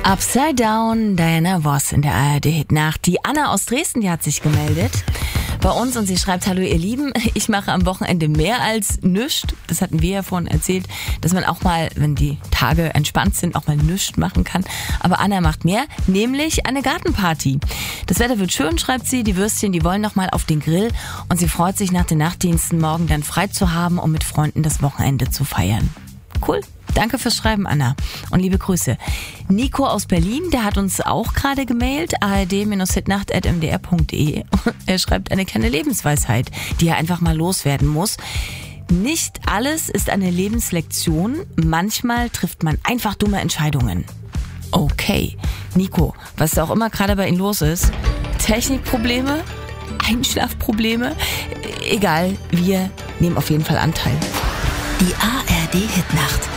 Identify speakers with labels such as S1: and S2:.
S1: Upside Down, Diana Voss in der ARD-Hitnacht. Die Anna aus Dresden, die hat sich gemeldet bei uns und sie schreibt: Hallo ihr Lieben, ich mache am Wochenende mehr als nüscht. Das hatten wir ja vorhin erzählt, dass man auch mal, wenn die Tage entspannt sind, auch mal nüscht machen kann. Aber Anna macht mehr, nämlich eine Gartenparty. Das Wetter wird schön, schreibt sie, die Würstchen, die wollen noch mal auf den Grill und sie freut sich nach den Nachtdiensten morgen dann frei zu haben, um mit Freunden das Wochenende zu feiern. Cool. Danke fürs Schreiben, Anna. Und liebe Grüße. Nico aus Berlin, der hat uns auch gerade gemailt, ard-hitnacht@mdr.de. Er schreibt eine kleine Lebensweisheit, die er einfach mal loswerden muss. Nicht alles ist eine Lebenslektion. Manchmal trifft man einfach dumme Entscheidungen. Okay. Nico, was auch immer gerade bei Ihnen los ist. Technikprobleme? Einschlafprobleme? Egal, wir nehmen auf jeden Fall Anteil.
S2: Die ARD-Hitnacht.